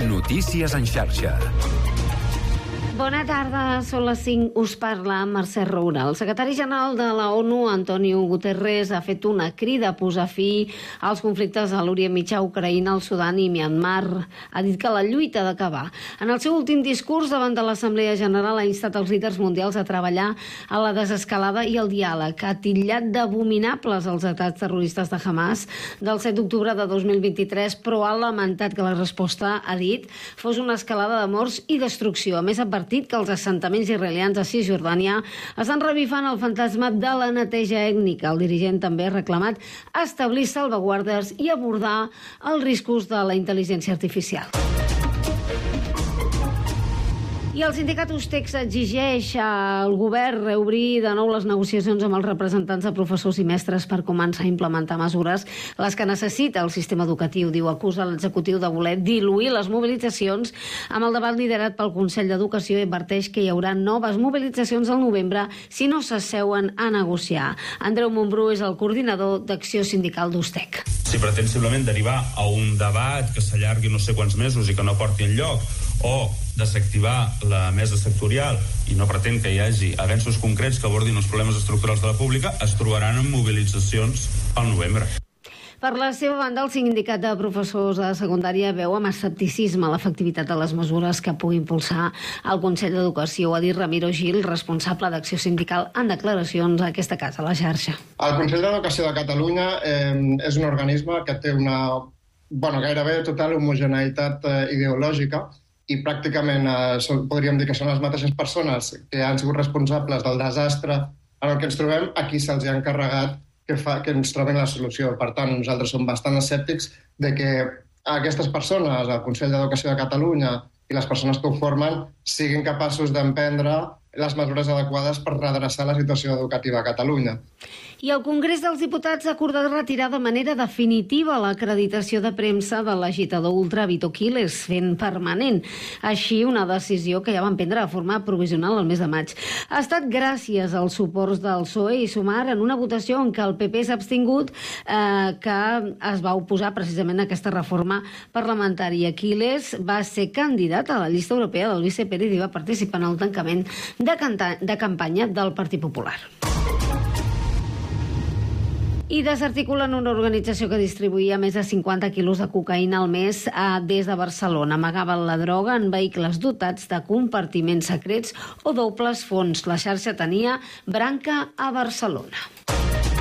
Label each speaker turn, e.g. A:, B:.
A: Notícies en xarxa.
B: Bona tarda, són les 5, us parla Mercè Roura. El secretari general de la ONU, Antonio Guterres, ha fet una crida a posar fi als conflictes a l'Orient Mitjà, Ucraïna, el Sudan i Myanmar. Ha dit que la lluita ha d'acabar. En el seu últim discurs davant de l'Assemblea General ha instat els líders mundials a treballar a la desescalada i el diàleg. Ha titllat d'abominables els atacs terroristes de Hamas del 7 d'octubre de 2023, però ha lamentat que la resposta, ha dit, fos una escalada de morts i destrucció. A més, ha advertit que els assentaments israelians a Cisjordània estan revifant el fantasma de la neteja ètnica. El dirigent també ha reclamat establir salvaguardes i abordar els riscos de la intel·ligència artificial. I el sindicat Ustex exigeix al govern reobrir de nou les negociacions amb els representants de professors i mestres per començar a implementar mesures, les que necessita el sistema educatiu. Diu, acusa l'executiu de voler diluir les mobilitzacions amb el debat liderat pel Consell d'Educació i adverteix que hi haurà noves mobilitzacions al novembre si no s'asseuen a negociar. Andreu Montbrú és el coordinador d'Acció Sindical d'Ustec.
C: Si pretén simplement derivar a un debat que s'allargui no sé quants mesos i que no porti enlloc, o desactivar la mesa sectorial i no pretén que hi hagi avenços concrets que abordin els problemes estructurals de la pública, es trobaran en mobilitzacions al novembre.
B: Per la seva banda, el sindicat de professors de secundària veu amb escepticisme l'efectivitat de les mesures que pugui impulsar el Consell d'Educació. Ha dit Ramiro Gil, responsable d'Acció Sindical, en declaracions a aquesta casa, a la xarxa.
D: El Consell d'Educació de Catalunya és un organisme que té una gairebé total homogeneïtat ideològica i pràcticament podríem dir que són les mateixes persones que han sigut responsables del desastre en el que ens trobem, a qui se'ls ha encarregat que ens trobin la solució. Per tant, nosaltres som bastant escèptics de que aquestes persones, el Consell d'Educació de Catalunya i les persones que ho formen, siguin capaços d'emprendre les mesures adequades per redreçar la situació educativa a Catalunya.
B: I el Congrés dels Diputats ha acordat retirar de manera definitiva l'acreditació de premsa de l'agitador ultra Vito Quiles, fent permanent. Així, una decisió que ja van prendre de forma provisional el mes de maig. Ha estat gràcies als suports del PSOE i Sumar en una votació en què el PP s'ha abstingut, que es va oposar precisament a aquesta reforma parlamentària. Quiles va ser candidat a la llista europea del vicepresident i va participar en el tancament de campanya del Partit Popular. I desarticulen una organització que distribuïa més de 50 quilos de cocaïna al mes des de Barcelona. Amagaven la droga en vehicles dotats de compartiments secrets o dobles fons. La xarxa tenia branca a Barcelona.